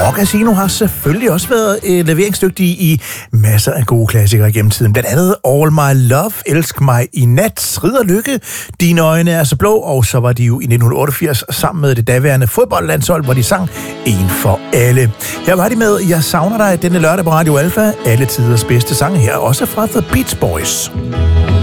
Og Casino har selvfølgelig også været leveringsdygtig i masser af gode klassikere gennem tiden. Blandt andet All My Love, Elsk mig i nat, Ridder Lykke, Dine øjne er så blå, og så var de jo i 1988 sammen med det daværende fodboldlandshold, hvor de sang En for alle. Her var de med Jeg savner dig denne lørdag på Radio Alfa. Alle tiders bedste sang her, også fra The Beach Boys.